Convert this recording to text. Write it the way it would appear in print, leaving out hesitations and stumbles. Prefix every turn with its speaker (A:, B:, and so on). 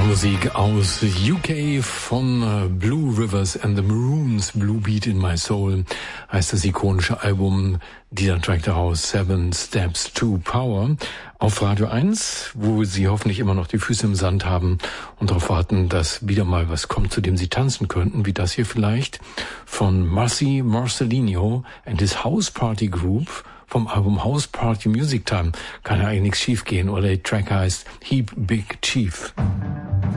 A: Musik aus UK von Blue Rivers and the Maroons. Blue Beat in My Soul heißt das ikonische Album. Dieser Track daraus, 7 Steps to Power. Auf Radio 1, wo Sie hoffentlich immer noch die Füße im Sand haben und darauf warten, dass wieder mal was kommt, zu dem Sie tanzen könnten, wie das hier vielleicht von Marcelino and his House Party Group vom Album House Party Music Time. Kann ja eigentlich nichts schief gehen, oder der Track heißt Heap Big Chief.